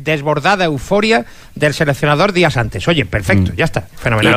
desbordada euforia del seleccionador días antes. Oye, perfecto, ya está, fenomenal.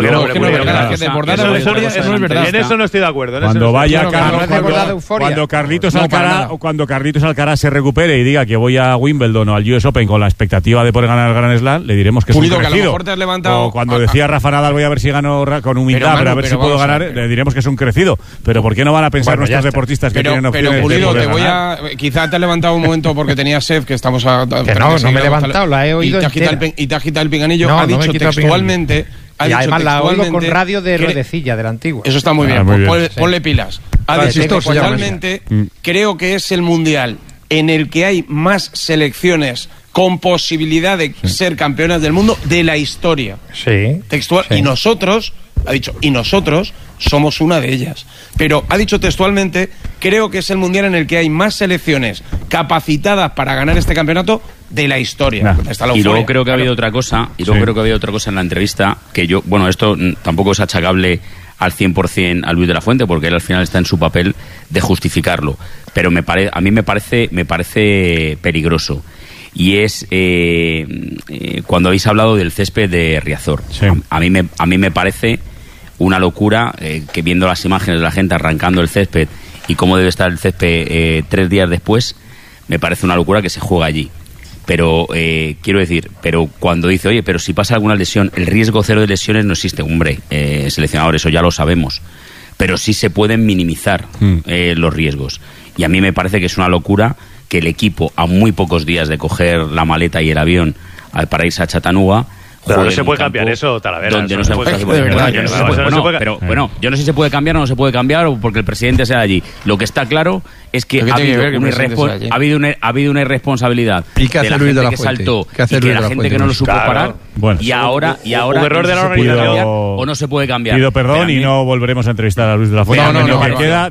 En eso no estoy de acuerdo. Cuando vaya cuando Carlitos Alcaraz se recupere y diga que voy a Wimbledon o al US Open con la expectativa de poder ganar el Grand Slam, le diremos que es un crecido. Que a lo mejor te has levantado... O cuando decía Rafa Nadal, voy a ver si gano con humildad, pero a ver si puedo ganar, le diremos que es un crecido. Pero ¿por qué no van a pensar nuestros deportistas que tienen opciones? Pero Pulido, quizá te has levantado un momento porque tenías sed, que estamos... Que no me he levantado, la he oído y te has quitado el pinganillo. Ha dicho textualmente... Y además la oigo con radio de Ruedecilla, de la antigua. Eso está muy bien, ponle pilas. Ha dicho textualmente, creo que es el mundial en el que hay más selecciones con posibilidad de ser campeonas del mundo de la historia. Sí. Textual. Sí. Y nosotros, ha dicho, somos una de ellas. Pero ha dicho textualmente, creo que es el mundial en el que hay más selecciones capacitadas para ganar este campeonato de la historia. Y luego creo que ha habido otra cosa, en la entrevista, que esto tampoco es achacable al 100% a Luis de la Fuente, porque él al final está en su papel de justificarlo. Pero a mí me parece peligroso. Y es cuando habéis hablado del césped de Riazor. Sí. A mí me parece una locura que viendo las imágenes de la gente arrancando el césped y cómo debe estar el césped 3 días después, me parece una locura que se juega allí. Pero quiero decir, pero cuando dice, oye, pero si pasa alguna lesión, el riesgo cero de lesiones no existe. Hombre, seleccionador, eso ya lo sabemos. Pero sí se pueden minimizar los riesgos. Y a mí me parece que es una locura que el equipo, a muy pocos días de coger la maleta y el avión para irse a Chattanooga... Pero no se puede cambiar eso, Talavera. Donde no se puede cambiar. Bueno, yo no sé si se puede cambiar o no se puede cambiar o porque el presidente sea allí. Lo que está claro es que ha habido una irresponsabilidad de la gente que saltó y de la gente que no lo supo parar. Y ahora un error de la organización o no se puede cambiar. Pido perdón y no volveremos a entrevistar a Luis de la Fuente. Lo que queda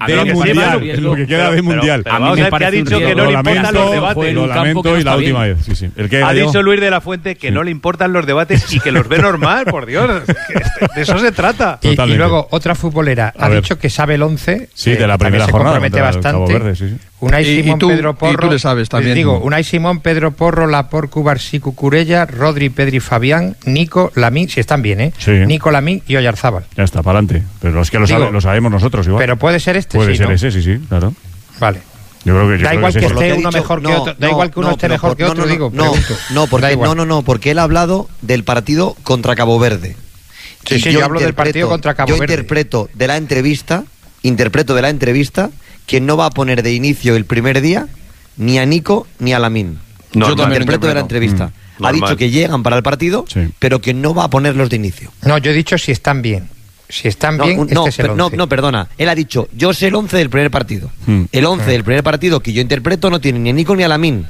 de mundial. A mí me parece ha dicho que no le importan los debates. Lo lamento y la última vez. Ha dicho Luis de la Fuente que no le importan los debates y que los ve normal, por Dios. De eso se trata. Y luego, otra futbolera ha dicho que sabe el 11. Sí, de la primera jornada. Se compromete bastante. Unai Simón, Pedro Porro. Y tú le sabes también. Digo, Unai Simón, Pedro Porro, Laporte, Cubarsí, Cucurella, Rodri, Pedri, Fabián, Nico, Lamín, si están bien, Sí. Nico, Lamín y Oyarzábal. Ya está, para adelante. Pero es que lo sabemos nosotros igual. Pero puede ser este, puede ser ese, sí, claro. Vale. Yo creo que da igual que esté uno mejor que otro. Da igual que uno esté mejor que otro, digo. Porque él ha hablado del partido contra Cabo Verde. Sí, yo hablo del partido contra Cabo Verde. Yo interpreto de la entrevista que no va a poner de inicio el primer día ni a Nico ni a Lamín. Yo también interpreto de la entrevista. Ha dicho que llegan para el partido, pero que no va a ponerlos de inicio. No, yo he dicho si están bien. Si están bien, este es el 11. No, perdona. Él ha dicho, yo sé el 11 del primer partido. El 11 del primer partido que yo interpreto no tiene ni a Nico ni a Lamín.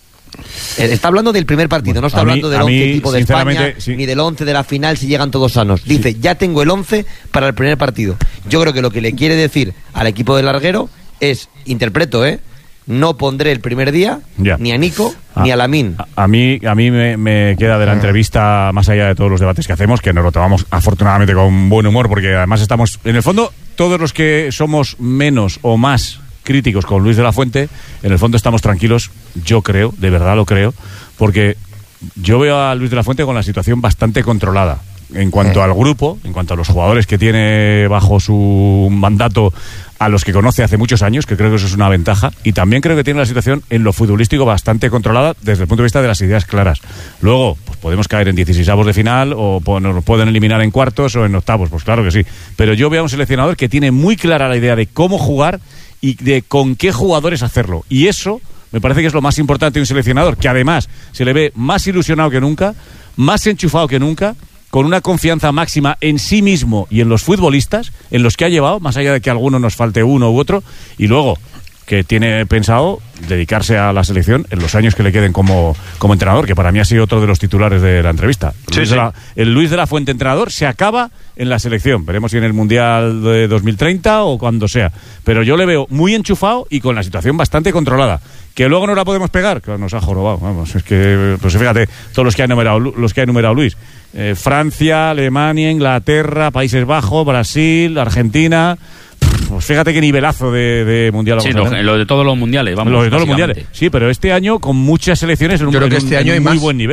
Está hablando del primer partido, no está hablando del 11 tipo de España, ni del 11 de la final si llegan todos sanos. Dice, ya tengo el 11 para el primer partido. Yo creo que lo que le quiere decir al equipo del larguero es, interpreto, no pondré el primer día ni a Nico ni a Lamín. A mí me queda de la entrevista, más allá de todos los debates que hacemos, que nos lo tomamos afortunadamente con buen humor, porque además estamos, en el fondo, todos los que somos menos o más críticos con Luis de la Fuente, en el fondo estamos tranquilos, yo creo, de verdad lo creo, porque yo veo a Luis de la Fuente con la situación bastante controlada. En cuanto al grupo, en cuanto a los jugadores que tiene bajo su mandato, a los que conoce hace muchos años, que creo que eso es una ventaja, y también creo que tiene la situación en lo futbolístico bastante controlada desde el punto de vista de las ideas claras. Luego, pues podemos caer en 16avos de final o nos pueden eliminar en cuartos o en octavos, pues claro que sí. Pero yo veo a un seleccionador que tiene muy clara la idea de cómo jugar y de con qué jugadores hacerlo. Y eso me parece que es lo más importante de un seleccionador, que además se le ve más ilusionado que nunca, más enchufado que nunca, con una confianza máxima en sí mismo y en los futbolistas, en los que ha llevado, más allá de que a alguno nos falte uno u otro, y luego que tiene pensado dedicarse a la selección en los años que le queden como entrenador, que para mí ha sido otro de los titulares de la entrevista. El Luis de la Fuente entrenador se acaba en la selección. Veremos si en el Mundial de 2030 o cuando sea. Pero yo le veo muy enchufado y con la situación bastante controlada. Que luego no la podemos pegar, que nos ha jorobado. Vamos, es que, pues fíjate, todos los que ha enumerado Luis. Francia, Alemania, Inglaterra, Países Bajos, Brasil, Argentina. Pues fíjate qué nivelazo de mundial. Sí, lo de todos los mundiales. Vamos, lo de todos los mundiales. Sí, pero este año con muchas selecciones en un muy buen nivel.